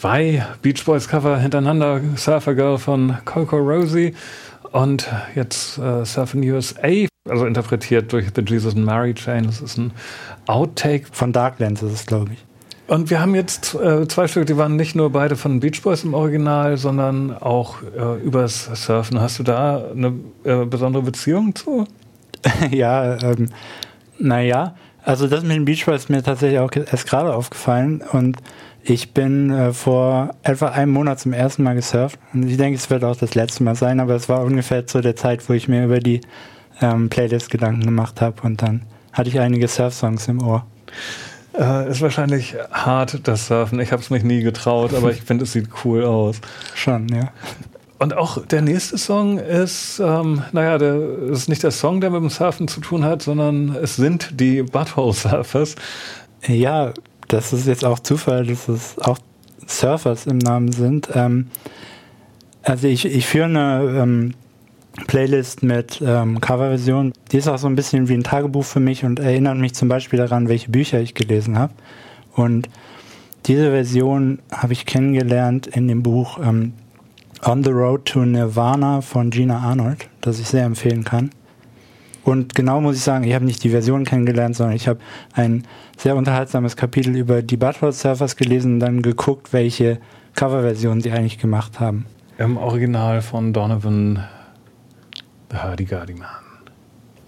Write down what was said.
2 Beach Boys Cover hintereinander. Surfer Girl von Coco Rosie und jetzt Surfin' USA, also interpretiert durch The Jesus and Mary Chain. Das ist ein Outtake. Von Darklands ist es, glaube ich. Und wir haben jetzt 2 Stücke, die waren nicht nur beide von Beach Boys im Original, sondern auch übers Surfen. Hast du da eine besondere Beziehung zu? Ja, naja, also das mit den Beach Boys ist mir tatsächlich auch erst gerade aufgefallen und ich bin vor etwa einem Monat zum ersten Mal gesurft und ich denke, es wird auch das letzte Mal sein, aber es war ungefähr zu der Zeit, wo ich mir über die Playlist Gedanken gemacht habe und dann hatte ich einige Surf-Songs im Ohr. Ist wahrscheinlich hart, das Surfen. Ich habe es mich nie getraut, aber ich finde, es sieht cool aus. Schon, ja. Und auch der nächste Song ist, der ist nicht der Song, der mit dem Surfen zu tun hat, sondern es sind die Butthole Surfers. Ja, das ist jetzt auch Zufall, dass es auch Surfers im Namen sind. Also ich führe eine Playlist mit Coverversion. Die ist auch so ein bisschen wie ein Tagebuch für mich und erinnert mich zum Beispiel daran, welche Bücher ich gelesen habe. Und diese Version habe ich kennengelernt in dem Buch On the Road to Nirvana von Gina Arnold, das ich sehr empfehlen kann. Und genau muss ich sagen, ich habe nicht die Version kennengelernt, sondern ich habe ein sehr unterhaltsames Kapitel über die Butthole Surfers gelesen und dann geguckt, welche Coverversion sie eigentlich gemacht haben. Im Original von Donovan The Hurdy-Gurdy Man.